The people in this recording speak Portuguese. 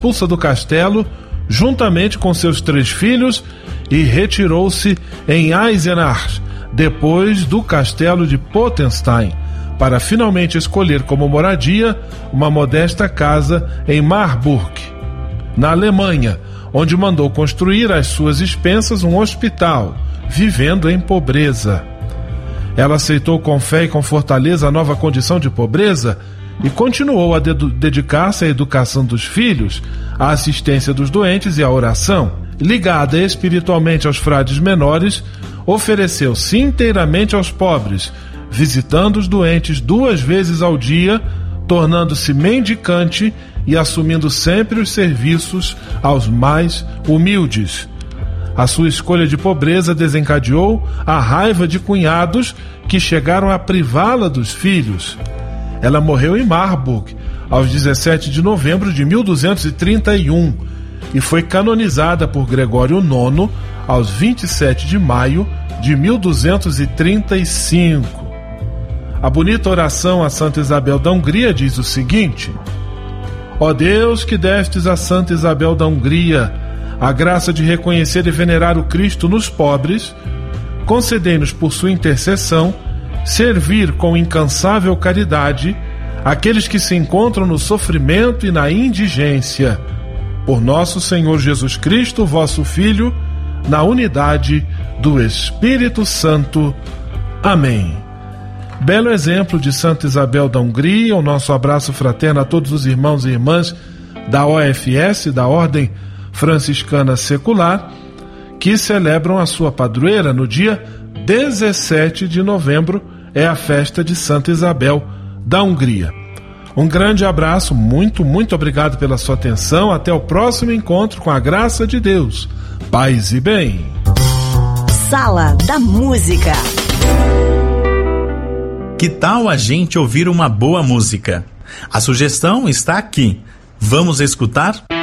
expulsa do castelo, juntamente com seus 3 filhos, e retirou-se em Eisenach, depois do castelo de Pottenstein, para finalmente escolher como moradia uma modesta casa em Marburg, na Alemanha, onde mandou construir às suas expensas um hospital, vivendo em pobreza. Ela aceitou com fé e com fortaleza a nova condição de pobreza e continuou a dedicar-se à educação dos filhos, à assistência dos doentes e à oração. Ligada espiritualmente aos frades menores, ofereceu-se inteiramente aos pobres, visitando os doentes 2 vezes ao dia, tornando-se mendicante e assumindo sempre os serviços aos mais humildes. A sua escolha de pobreza desencadeou a raiva de cunhados que chegaram a privá-la dos filhos. Ela morreu em Marburg aos 17 de novembro de 1231 e foi canonizada por Gregório IX aos 27 de maio de 1235. A bonita oração a Santa Isabel da Hungria diz o seguinte: Ó Deus, que destes a Santa Isabel da Hungria a graça de reconhecer e venerar o Cristo nos pobres, concedei-nos por sua intercessão servir com incansável caridade aqueles que se encontram no sofrimento e na indigência. Por nosso Senhor Jesus Cristo, vosso Filho, na unidade do Espírito Santo. Amém. Belo exemplo de Santa Isabel da Hungria. O nosso abraço fraterno a todos os irmãos e irmãs da OFS, da Ordem Franciscana Secular, que celebram a sua padroeira no dia 17 de novembro, é a festa de Santa Isabel da Hungria. Um grande abraço, muito obrigado pela sua atenção. Até o próximo encontro, com a graça de Deus. Paz e bem. Sala da Música. Que tal a gente ouvir uma boa música? A sugestão está aqui. Vamos escutar?